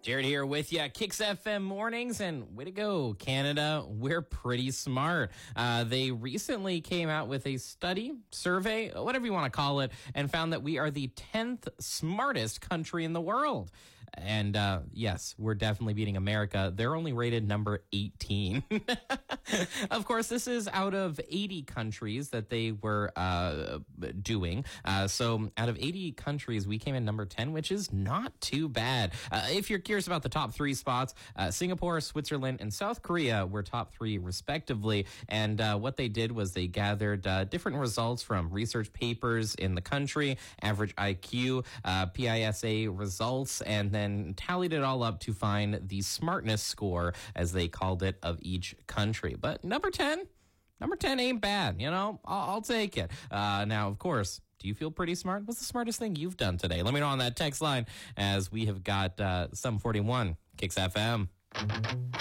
Jared here with you, Kicks FM Mornings, and way to go, Canada. We're pretty smart. They recently came out with a survey, whatever you want to call it, and found that we are the 10th smartest country in the world. And yes, we're definitely beating America. They're only rated number 18. Of course, this is out of 80 countries that they were doing. So out of 80 countries, we came in number 10, which is not too bad. If you're curious about the top three spots, Singapore, Switzerland, and South Korea were top three respectively. And what they did was they gathered different results from research papers in the country, average IQ, PISA results, and then tallied it all up to find the smartness score, as they called it, of each country. But number 10 ain't bad. You know, I'll take it. Now, of course, do you feel pretty smart? What's the smartest thing you've done today? Let me know on that text line, as we have got some 41 Kicks FM.